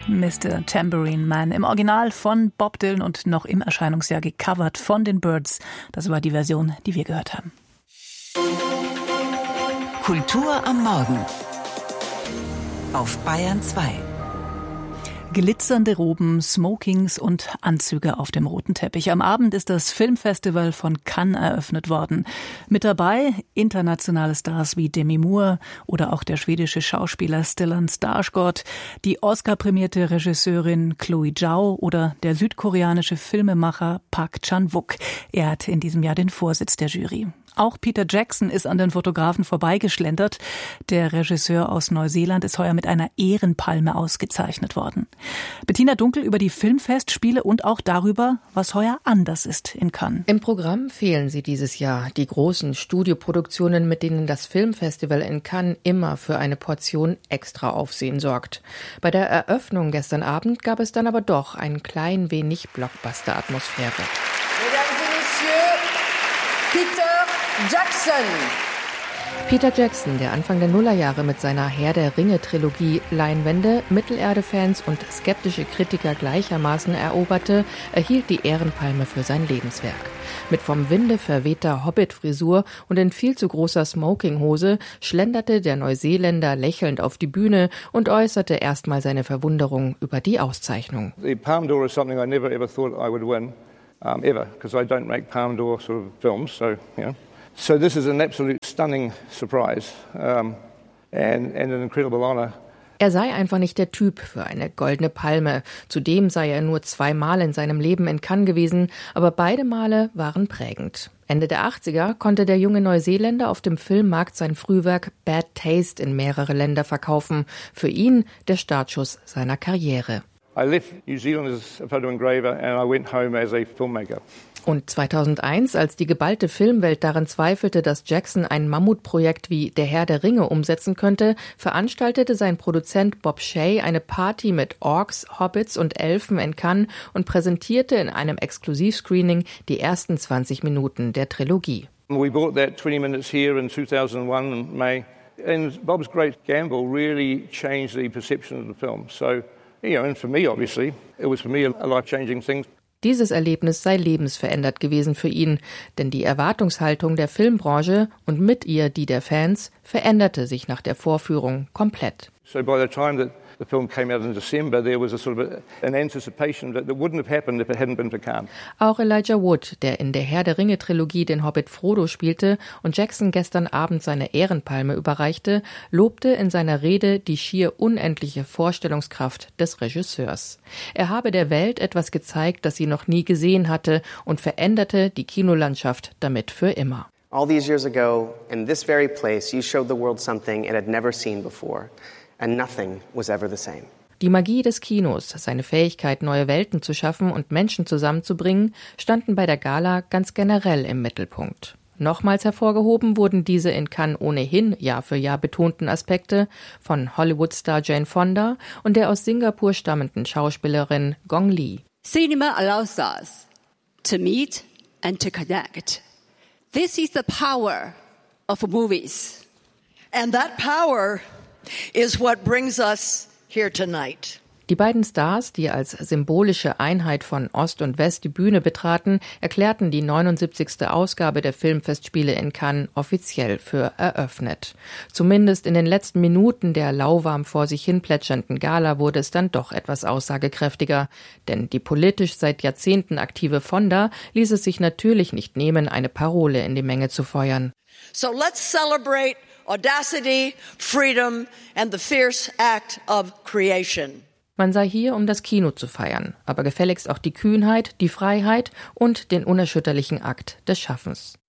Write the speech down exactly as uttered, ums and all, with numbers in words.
Mister Tambourine Man, im Original von Bob Dylan und noch im Erscheinungsjahr gecovert von den Byrds. Das war die Version, die wir gehört haben. Kultur am Morgen auf Bayern zwei. Glitzernde Roben, Smokings und Anzüge auf dem roten Teppich. Am Abend ist das Filmfestival von Cannes eröffnet worden. Mit dabei internationale Stars wie Demi Moore oder auch der schwedische Schauspieler Stellan Skarsgård, die Oscar-prämierte Regisseurin Chloe Zhao oder der südkoreanische Filmemacher Park Chan-wook. Er hat in diesem Jahr den Vorsitz der Jury. Auch Peter Jackson ist an den Fotografen vorbeigeschlendert. Der Regisseur aus Neuseeland ist heuer mit einer Ehrenpalme ausgezeichnet worden. Bettina Dunkel über die Filmfestspiele und auch darüber, was heuer anders ist in Cannes. Im Programm fehlen sie dieses Jahr, die großen Studioproduktionen, mit denen das Filmfestival in Cannes immer für eine Portion extra Aufsehen sorgt. Bei der Eröffnung gestern Abend gab es dann aber doch ein klein wenig Blockbuster-Atmosphäre. Mesdames et Messieurs, Peter Jackson. Peter Jackson, der Anfang der Nullerjahre mit seiner Herr der Ringe-Trilogie Leinwände, Mittelerde-Fans und skeptische Kritiker gleichermaßen eroberte, erhielt die Ehrenpalme für sein Lebenswerk. Mit vom Winde verwehter Hobbit-Frisur und in viel zu großer Smokinghose schlenderte der Neuseeländer lächelnd auf die Bühne und äußerte erstmal seine Verwunderung über die Auszeichnung. The Palme d'Or is something I never ever thought I would win, um, ever, because I don't make Palme d'Or sort of films, so, you know. So this is an absolute stunning surprise um, and, and an incredible honor. Er sei einfach nicht der Typ für eine goldene Palme. Zudem sei er nur zweimal in seinem Leben in Cannes gewesen, aber beide Male waren prägend. Ende der achtziger konnte der junge Neuseeländer auf dem Filmmarkt sein Frühwerk Bad Taste in mehrere Länder verkaufen. Für ihn der Startschuss seiner Karriere. I left New Zealand as a photo engraver and I went home as a filmmaker. Und zweitausendeins, als die geballte Filmwelt daran zweifelte, dass Jackson ein Mammutprojekt wie Der Herr der Ringe umsetzen könnte, veranstaltete sein Produzent Bob Shaye eine Party mit Orks, Hobbits und Elfen in Cannes und präsentierte in einem Exklusivscreening die ersten zwanzig Minuten der Trilogie. We bought that twenty minutes here in two thousand one in May, and Bob's great gamble really changed the perception of the film. So, you know, and for me obviously, it was for me a life-changing thing. Dieses Erlebnis sei lebensverändert gewesen für ihn, denn die Erwartungshaltung der Filmbranche und mit ihr die der Fans veränderte sich nach der Vorführung komplett. So by the time that the film came out in December, there was a sort of a, an anticipation that that wouldn't have happened if it hadn't been for Cannes. Auch Elijah Wood, der in der Herr der Ringe-Trilogie den Hobbit Frodo spielte und Jackson gestern Abend seine Ehrenpalme überreichte, lobte in seiner Rede die schier unendliche Vorstellungskraft des Regisseurs. Er habe der Welt etwas gezeigt, das sie noch nie gesehen hatte und veränderte die Kinolandschaft damit für immer. All these years ago, in this very place, you showed the world something it had never seen before. And nothing was ever the same. Die Magie des Kinos, seine Fähigkeit, neue Welten zu schaffen und Menschen zusammenzubringen, standen bei der Gala ganz generell im Mittelpunkt. Nochmals hervorgehoben wurden diese in Cannes ohnehin Jahr für Jahr betonten Aspekte von Hollywood-Star Jane Fonda und der aus Singapur stammenden Schauspielerin Gong Li. Cinema allows us to meet and to connect. This is the power of movies. And that power is what brings us here tonight. Die beiden Stars, die als symbolische Einheit von Ost und West die Bühne betraten, erklärten die neunundsiebzigste Ausgabe der Filmfestspiele in Cannes offiziell für eröffnet. Zumindest in den letzten Minuten der lauwarm vor sich hin plätschernden Gala wurde es dann doch etwas aussagekräftiger. Denn die politisch seit Jahrzehnten aktive Fonda ließ es sich natürlich nicht nehmen, eine Parole in die Menge zu feuern. So let's celebrate audacity, freedom and the fierce act of creation. Man sei hier, um das Kino zu feiern, aber gefälligst auch die Kühnheit, die Freiheit und den unerschütterlichen Akt des Schaffens.